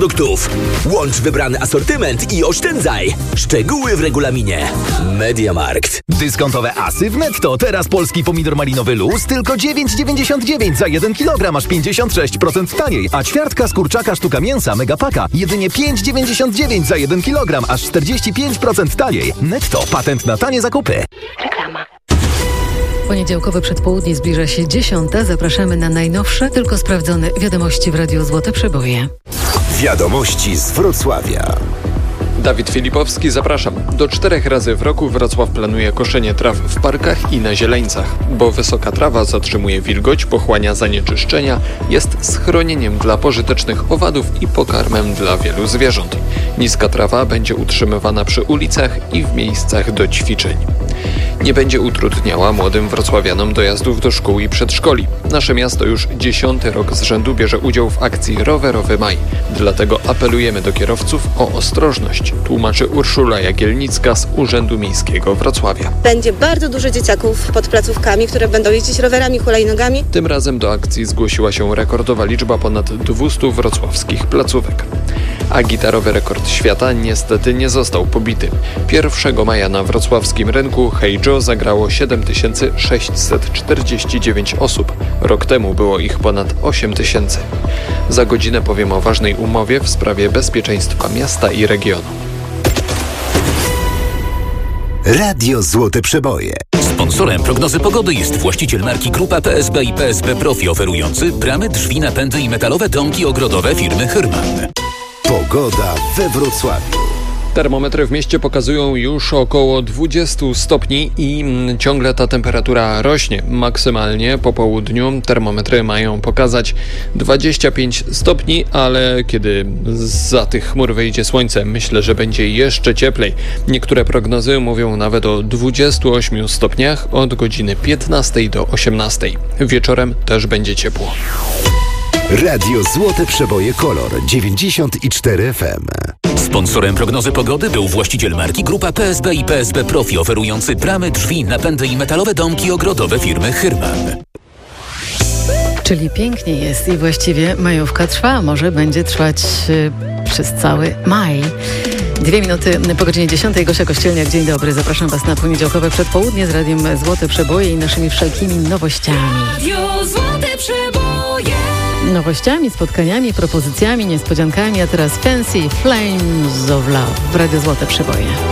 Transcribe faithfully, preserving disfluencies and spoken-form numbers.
produktów. Łącz wybrany asortyment i oszczędzaj. Szczegóły w regulaminie. MediaMarkt. Dyskontowe asy w Netto. Teraz polski pomidor malinowy luz tylko dziewięć dziewięćdziesiąt dziewięć za jeden kilogram, aż pięćdziesiąt sześć procent taniej. A ćwiartka z kurczaka sztuka mięsa Megapaka jedynie pięć dziewięćdziesiąt dziewięć za jeden kilogram, aż czterdzieści pięć procent taniej. Netto. Patent na tanie zakupy. Reklama. Poniedziałkowe przedpołudnie zbliża się dziesiąta. Zapraszamy na najnowsze, tylko sprawdzone wiadomości w Radiu Złote Przeboje. Wiadomości z Wrocławia. Dawid Filipowski, zapraszam. Do czterech razy w roku Wrocław planuje koszenie traw w parkach i na zieleńcach, bo wysoka trawa zatrzymuje wilgoć, pochłania zanieczyszczenia, jest schronieniem dla pożytecznych owadów i pokarmem dla wielu zwierząt. Niska trawa będzie utrzymywana przy ulicach i w miejscach do ćwiczeń. Nie będzie utrudniała młodym wrocławianom dojazdów do szkół i przedszkoli. Nasze miasto już dziesiąty rok z rzędu bierze udział w akcji Rowerowy Maj. Dlatego apelujemy do kierowców o ostrożność, tłumaczy Urszula Jagielnicka z Urzędu Miejskiego Wrocławia. Będzie bardzo dużo dzieciaków pod placówkami, które będą jeździć rowerami, hulajnogami. Tym razem do akcji zgłosiła się rekordowa liczba ponad dwieście wrocławskich placówek. A gitarowy rekord świata niestety nie został pobity. pierwszego maja na wrocławskim rynku Hey Joe zagrało siedem tysięcy sześćset czterdzieści dziewięć osób. Rok temu było ich ponad osiem tysięcy. Za godzinę powiem o ważnej umowie w sprawie bezpieczeństwa miasta i regionu. Radio Złote Przeboje. Sponsorem prognozy pogody jest właściciel marki Grupa P S B i P S B Profi, oferujący bramy, drzwi, napędy i metalowe domki ogrodowe firmy Hyrman. Pogoda we Wrocławiu. Termometry w mieście pokazują już około dwadzieścia stopni i ciągle ta temperatura rośnie. Maksymalnie po południu termometry mają pokazać dwadzieścia pięć stopni, ale kiedy zza tych chmur wyjdzie słońce, myślę, że będzie jeszcze cieplej. Niektóre prognozy mówią nawet o dwudziestu ośmiu stopniach od godziny piętnastej do osiemnastej. Wieczorem też będzie ciepło. Radio Złote Przeboje Kolor dziewięćdziesiąt cztery F M. Sponsorem prognozy pogody był właściciel marki Grupa P S B i P S B Profi, oferujący bramy, drzwi, napędy i metalowe domki ogrodowe firmy Hyrman. Czyli pięknie jest i właściwie majówka trwa, a może będzie trwać y, przez cały maj. Dwie minuty po godzinie dziesiątej. Gosia Kościelniak, dzień dobry. Zapraszam Was na poniedziałkowe przedpołudnie z Radiem Złote Przeboje i naszymi wszelkimi nowościami. Radio Złote Przeboje. Nowościami, spotkaniami, propozycjami, niespodziankami, a teraz Fancy Flames of Love w Radio Złote Przeboje.